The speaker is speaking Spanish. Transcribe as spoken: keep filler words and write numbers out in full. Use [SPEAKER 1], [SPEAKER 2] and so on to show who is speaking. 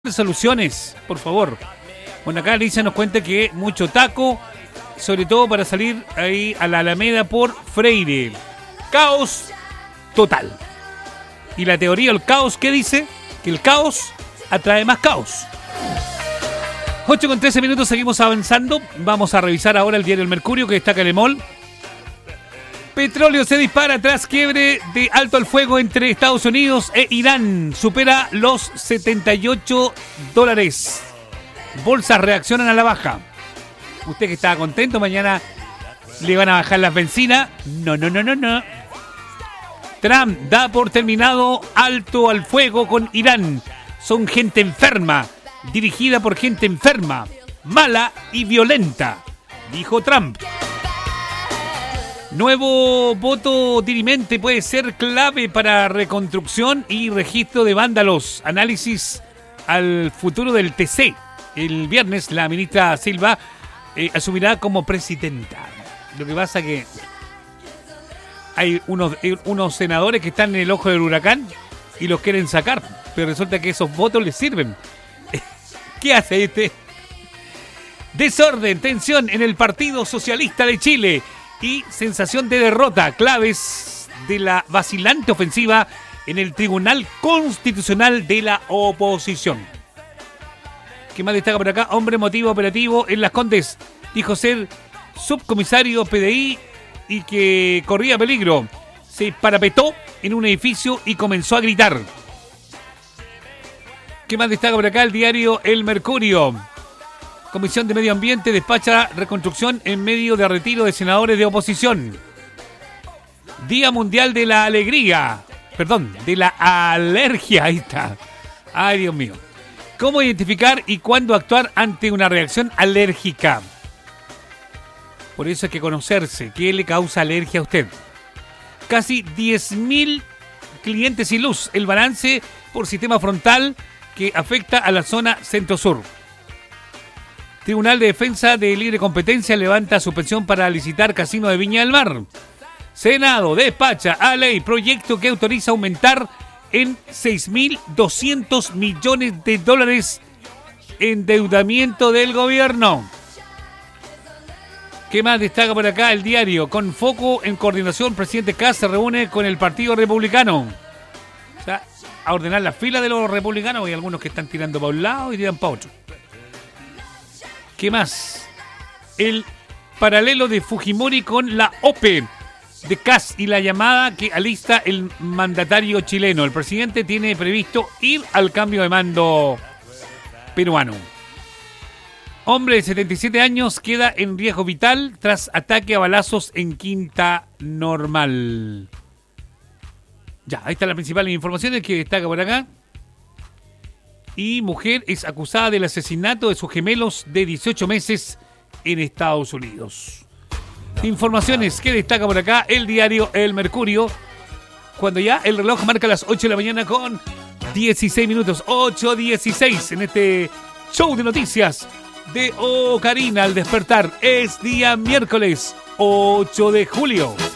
[SPEAKER 1] Soluciones, por favor. Bueno, acá Alicia nos cuenta que mucho taco, sobre todo para salir ahí a la Alameda por Freire. Caos total. Y la teoría del caos, ¿qué dice? Que el caos atrae más caos. ocho con trece minutos, seguimos avanzando. Vamos a revisar ahora el diario El Mercurio, que destaca el Emol. Petróleo se dispara tras quiebre de alto al fuego entre Estados Unidos e Irán. Supera los setenta y ocho dólares. Bolsas reaccionan a la baja. Usted que estaba contento, mañana le van a bajar las bencinas. No, no, no, no, no. Trump da por terminado alto al fuego con Irán. Son gente enferma, dirigida por gente enferma, mala y violenta, dijo Trump. Nuevo voto dirimente puede ser clave para reconstrucción y registro de vándalos. Análisis al futuro del T C. El viernes la ministra Silva eh, asumirá como presidenta. Lo que pasa que hay unos, eh, unos senadores que están en el ojo del huracán y los quieren sacar, pero resulta que esos votos les sirven. ¿Qué hace este? Desorden, tensión en el Partido Socialista de Chile y sensación de derrota, claves de la vacilante ofensiva en el Tribunal Constitucional de la Oposición. ¿Qué más destaca por acá? Hombre motivo operativo en Las Condes. Dijo ser subcomisario P D I y que corría peligro. Se parapetó en un edificio y comenzó a gritar. ¿Qué más destaca por acá? El diario El Mercurio. Comisión de Medio Ambiente despacha reconstrucción en medio de retiro de senadores de oposición. Día Mundial de la Alegría. Perdón, de la alergia. Ahí está. Ay, Dios mío. ¿Cómo identificar y cuándo actuar ante una reacción alérgica? Por eso hay que conocerse. ¿Qué le causa alergia a usted? Casi diez mil clientes sin luz. El balance por sistema frontal que afecta a la zona centro-sur. Tribunal de Defensa de Libre Competencia levanta suspensión para licitar Casino de Viña del Mar. Senado despacha a ley proyecto que autoriza aumentar en seis mil doscientos millones de dólares endeudamiento del gobierno. ¿Qué más destaca por acá? El diario. Con foco en coordinación, presidente Kast se reúne con el Partido Republicano. O sea, a ordenar la fila de los republicanos. Hay algunos que están tirando para un lado y tiran para otro. ¿Qué más? El paralelo de Fujimori con la O P E de Kast y la llamada que alista el mandatario chileno. El presidente tiene previsto ir al cambio de mando peruano. Hombre de setenta y siete años queda en riesgo vital tras ataque a balazos en Quinta Normal. Ya, ahí están las principales informaciones que destaca por acá. Y mujer es acusada del asesinato de sus gemelos de dieciocho meses en Estados Unidos. Informaciones que destaca por acá el diario El Mercurio. Cuando ya el reloj marca las ocho de la mañana con dieciséis minutos. ocho dieciséis en este show de noticias de Ocarina al despertar. Es día miércoles ocho de julio.